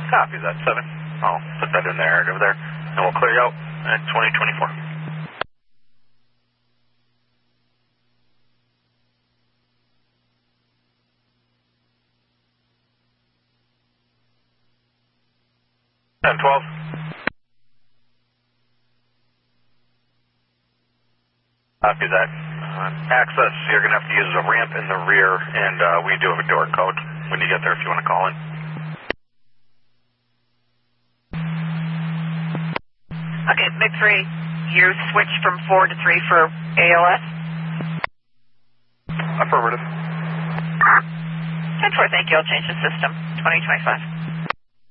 Copy that, 7. I'll put that in there over there, and we'll clear you out at 2024. And 12. Copy that. Access, you're going to have to use a ramp in the rear, and we do have a door code when you get there if you want to call in. Okay, MIG-3, you switched from 4 to 3 for ALS? Affirmative. 10-4, thank you. I'll change the system. 2025.